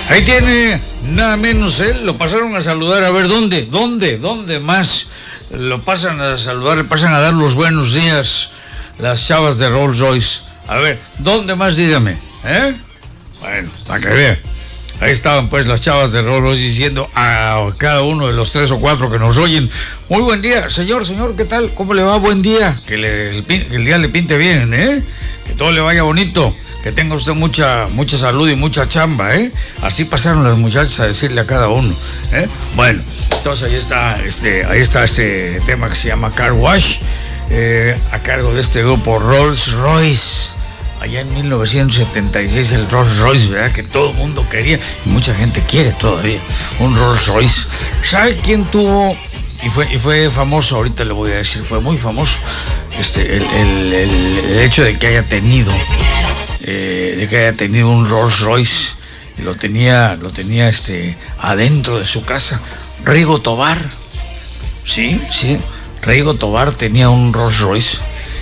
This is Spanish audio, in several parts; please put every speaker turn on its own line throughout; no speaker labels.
Ahí tiene, nada menos, lo pasaron a saludar, a ver, ¿dónde más lo pasan a saludar, le pasan a dar los buenos días las chavas de Rolls Royce? A ver, ¿dónde más? Dígame, Bueno, para que vea. Ahí estaban pues las chavas de Rolls Royce diciendo a cada uno de los 3 o 4 que nos oyen: muy buen día, señor, ¿qué tal? ¿Cómo le va? Buen día, que el día le pinte bien, que todo le vaya bonito, que tenga usted mucha salud y mucha chamba, Así pasaron las muchachas a decirle a cada uno, Bueno, entonces ahí está este tema que se llama Car Wash, a cargo de este grupo Rolls Royce. Allá en 1976 el Rolls Royce, ¿verdad? Que todo el mundo quería y mucha gente quiere todavía un Rolls Royce. ¿Sabe quién tuvo? Y fue famoso, ahorita le voy a decir, fue muy famoso el hecho de que haya tenido un Rolls Royce, y lo tenía adentro de su casa. Rigo Tobar, sí, Rigo Tobar tenía un Rolls Royce,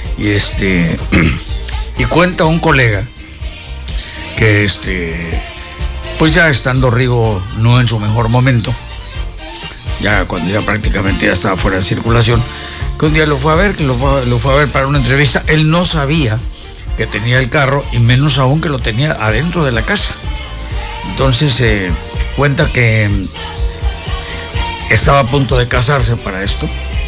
y cuenta un colega que pues ya estando Rigo no en su mejor momento, ya cuando ya prácticamente ya estaba fuera de circulación, que un día lo fue a ver para una entrevista. Él no sabía que tenía el carro, y menos aún que lo tenía adentro de la casa. Entonces cuenta que estaba a punto de casarse para esto,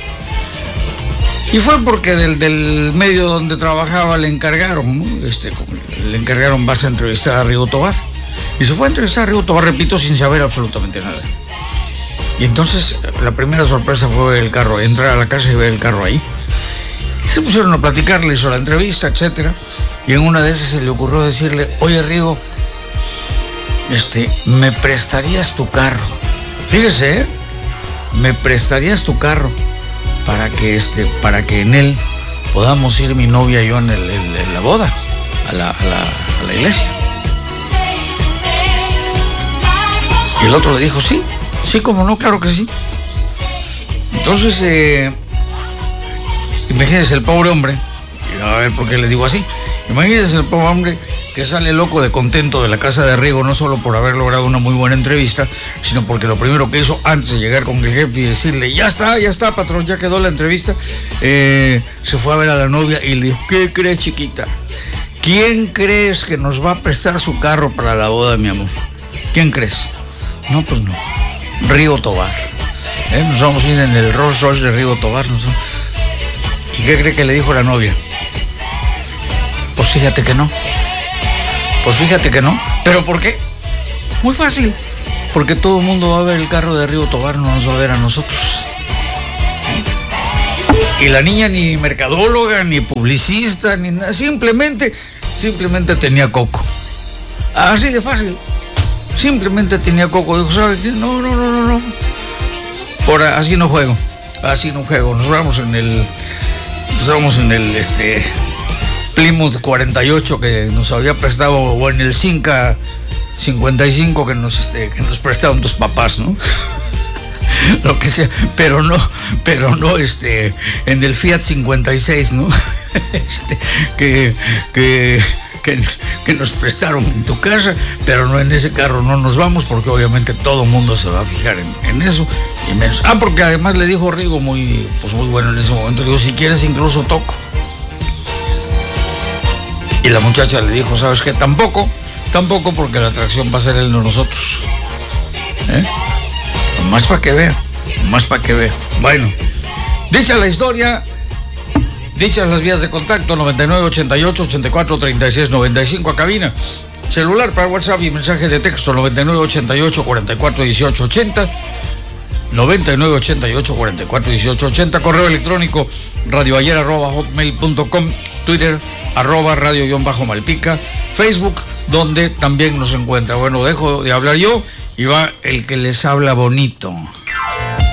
y fue porque del medio donde trabajaba le encargaron, ¿no? Vas a entrevistar a Rigo Tobar. Y se fue a entrevistar a Rigo Tobar, repito, sin saber absolutamente nada. Y entonces la primera sorpresa fue el carro, entrar a la casa y ver el carro ahí. Y se pusieron a platicar, le hizo la entrevista, etcétera. Y en una de esas se le ocurrió decirle: oye, Rigo, ¿me prestarías tu carro? Fíjese, ¿me prestarías tu carro para que en él podamos ir mi novia y yo en la boda, a la iglesia? Y el otro le dijo: sí, cómo no, claro que sí. Entonces, imagínense el pobre hombre, y a ver por qué le digo así, imagínense el pobre hombre que sale loco de contento de la casa de Rigo, no solo por haber logrado una muy buena entrevista, sino porque lo primero que hizo antes de llegar con el jefe y decirle: ya está, patrón, ya quedó la entrevista, se fue a ver a la novia y le dijo: ¿qué crees, chiquita? ¿Quién crees que nos va a prestar su carro para la boda, mi amor? ¿Quién crees? No, pues no, Rigo Tobar. Nos vamos a ir en el Rolls Royce de Rigo Tobar. ¿Y qué cree que le dijo la novia? Pues fíjate que no. ¿Pero por qué? Muy fácil. Porque todo el mundo va a ver el carro de Rigo Tobar, no nos va a ver a nosotros. Y la niña ni mercadóloga, ni publicista, ni nada. Simplemente tenía coco. Así de fácil. Simplemente tenía coco. Dijo: ¿sabes qué? No. Así no juego. Nos vamos en el Plymouth 48 que nos había prestado, o en el Cinca 55 que nos prestaron tus papás, ¿no? Lo que sea, pero no en el Fiat 56, ¿no? Que nos prestaron en tu casa, pero no en ese carro. No nos vamos, porque obviamente todo el mundo se va a fijar en eso, y menos. Porque además le dijo Rigo muy bueno en ese momento, digo: si quieres incluso toco. Y la muchacha le dijo: ¿sabes qué? Tampoco, porque la atracción va a ser él, no nosotros. Más para que vea. Bueno, dicha la historia, dichas las vías de contacto: 9988-843695 a cabina. Celular para WhatsApp y mensaje de texto: 9988-441880. 9988-441880. Correo electrónico: radioayer@hotmail.com. Twitter @radio_malpica. Facebook, donde también nos encuentra. Bueno, dejo de hablar yo y va el que les habla bonito.